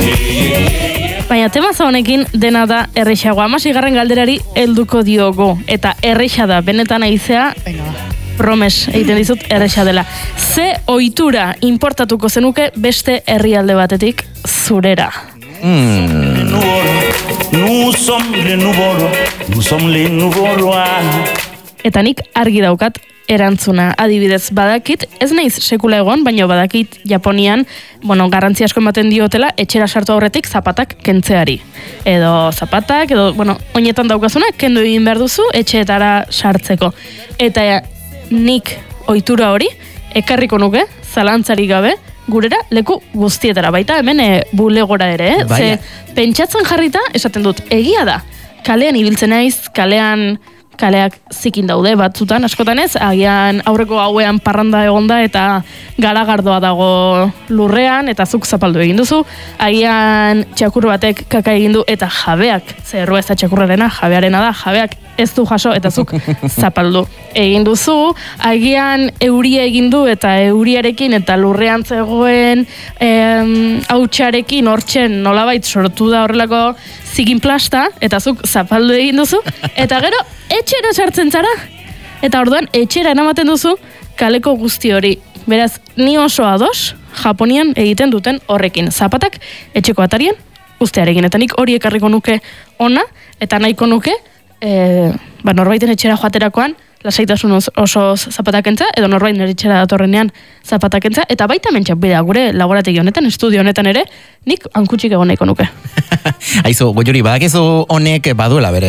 Baina temaza honekin dena da errexagoa. 16. galderari helduko diogo. Eta errexa da, benetan aizea, promes egiten dizut errexa dela. Ze ohitura importatuko zenuke beste herrialde batetik zurera? Eta nik argi daukat erantzuna. Adibidez, badakit, ez naiz sekula egon, baina badakit Japonian, garrantzi asko ematen diotela, etxera sartu aurretik zapatak kentzeari. Edo zapatak, oinetan daukazuna, kendu egin behar duzu, etxeetara sartzeko. Eta nik ohitura hori, ekarriko nuke, zalantzarik gabe, gurera leku guztietara, baita hemen bulegora ere, Ze pentsatzen jarrita, esaten dut, egia da, kalean ibiltzen naiz, kaleak zikin daude batzutan, askotan ez, agian aurreko gauean parranda egonda eta garagardoa dago lurrean eta zuk zapaldu egin duzu, agian txakur batek kaka egin du eta jabeak, zerrua ez da txakurrarena, jabearena da, jabeak ez du jaso eta zuk zapaldu egin duzu, agian euria egin du eta euriarekin eta lurrean zegoen hautsarekin hortzen nolabait sortu da horrelako zikin plasta, eta zuk zapaldu egin duzu, eta gero etxera sartzen zara, eta orduan etxera enamaten duzu kaleko guzti hori. Beraz, ni oso ados, Japonian egiten duten horrekin. Zapatak etxeko atarien ustearekin, eta nik hori ekarriko nuke ona, eta nahiko nuke, norbaiten etxera joaterakoan, lasaitasun oso zapatakentza, edo norbait nire etxera datorrenean zapatakentza, eta baita mentxak bidea gure laborategi honetan, estudio honetan ere, nik hankutsik egon nahiko nuke. Aizu, Goiuri, badakizu honek baduela bere,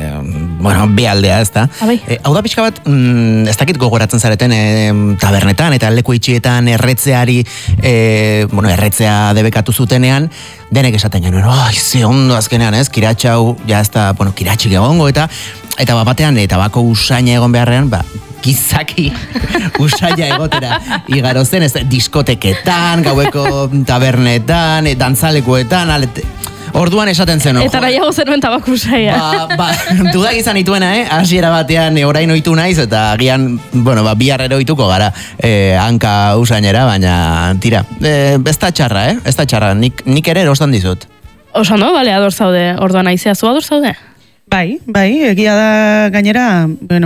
bi aldea, ez da? Hau da pixka bat, ez dakit gogoratzen zareten tabernetan, eta leku itxietan erretzeari, erretzea debekatu zutenean, denek esaten genuen, ze ondo azkenean, ez? Kiratxau, ja ez da, kiratxik egongo, eta batean, eta bako usaina egon beharrean, gizaki usaina egotera igaro zen, ez diskoteketan, gaueko tabernetan, dantzalekuetan, orduan esaten zen. Eta nahiago zenuen tabako usaia. Dudak izan ituena, hasiera batean orain ohitu naiz, eta gian, bihar ere ohituko gara hanka usainera, baina tira, ez da txarra, ez da txarra, nik ere erostan dizut. Oso no, bale, ador zaude, orduan aizea zu ador zaude? Bai, egia da gainera,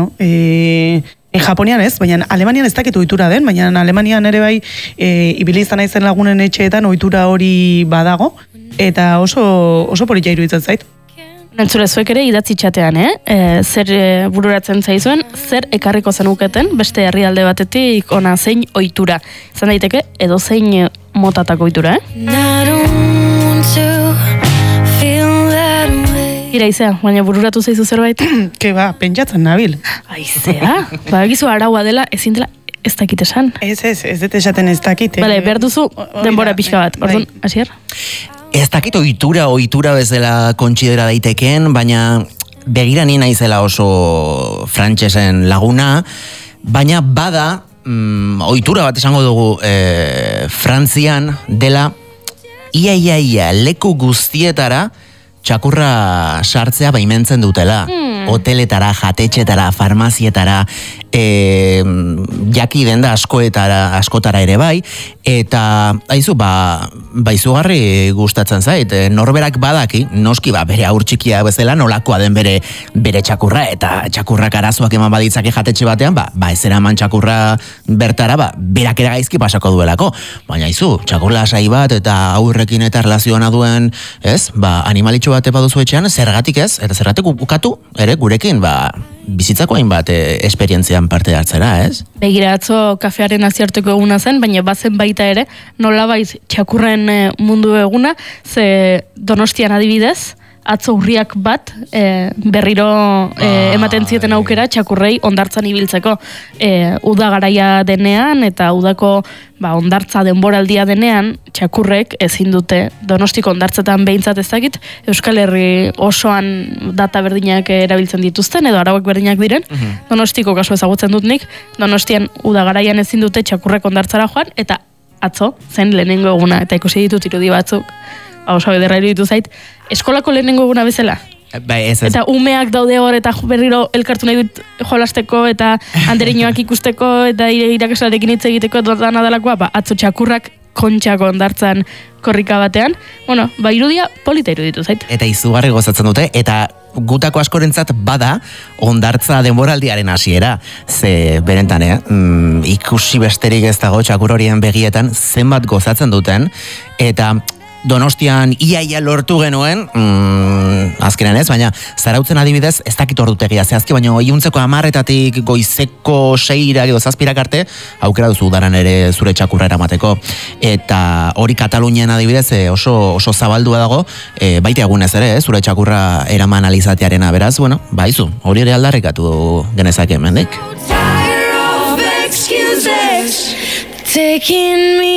Japonian ez, baina Alemanian ez dakit ohitura den, baina Alemanian ere bai ibili izan naizen lagunen etxeetan ohitura hori badago, eta oso politia iruditzen zait. Nentzure zuek ere idatzi txatean, zer bururatzen zaizuen, zer ekarriko zenuketen beste herrialde batetik ona zein ohitura. Izan daiteke, edo zein motatako ohitura, Iraizea, baina bururatu zaizu zerbait? Pentsatzen nabil. Aizea? Gizu araua dela, ezin dela ez dakit esan. Ez dut esaten ez dakit. Bale, behar duzu denbora pixka bat. Orduan, Asier? Ez dakit ohitura bezala kontsidera daiteken, baina begira ni naizela oso frantsesen laguna, baina bada ohitura bat esango dugu Frantzian dela ia leku guztietara txakurra sartzea baimentzen dutela. Hoteletara, jatetxetara, farmazietara, jaki denda askotara ere bai, eta haizu, izugarri gustatzen zait, norberak badaki, noski bere aur txikia bezala nolakoa den bere txakurra, eta txakurrak arazoak eman baditzake jatetxe batean, ez eraman txakurra bertara, berak ere gaizki pasako duelako. Baina haizu, txakurla lasai bat, eta aurrekin eta relazioa duen, animalitxo bat baduzu etxean, zergatik ez, eta zergatik ukatu, ere gurekin, bizitzako hainbat esperientzian parte hartzera, ez? Begira, atzo kafearen aziarteko eguna zen, baina bazen baita ere, nolabait txakurren mundu eguna, ze Donostian adibidez, atzo urriak bat berriro ematen zieten aukera txakurrei ondartzan ibiltzeko. Uda garaia denean eta udako ondartza denboraldia denean txakurrek ezin dute Donostiko ondartzetan behintzat ez dakit Euskal Herri osoan data berdinak erabiltzen dituzten edo arauak berdinak diren. Donostiko kasu ezagutzen dut nik, Donostian uda garaian ezin dute txakurrek ondartzara joan eta atzo zen lehenengo eguna eta ikusi ditut irudi batzuk. Oso ederra iruditu zait, eskolako lehenengo eguna bezala. Eta umeak daude hor eta berriro elkartu nahi dut jolasteko eta anderinoak ikusteko eta irakaslarekin hitz egiteko dana delakoa, atzo txakurrak Kontxako hondartzan korrika batean, bueno, irudia polita iruditu zait. Eta izugarri gozatzen dute, eta gutako askorentzat bada hondartza denboraldiaren hasiera. Ze berentan, ikusi besterik ez dago txakur horien begietan zenbat gozatzen duten, eta Donostian iaia lortu genuen, azkenan ez, baina Zarautzen adibidez ez dakit ordutegia, zehazki, baina iluntzeko 10:00 goizeko 6:00 edo 7:00 arte, aukera duzu udaran ere zure txakurra eramateko. Eta hori Katalunian adibidez oso zabaldua dago, baita egunez ere, zure txakurra eraman alizatearena, beraz, bueno, baizu, hori ere aldarrikatu genezake hemendik. Taking me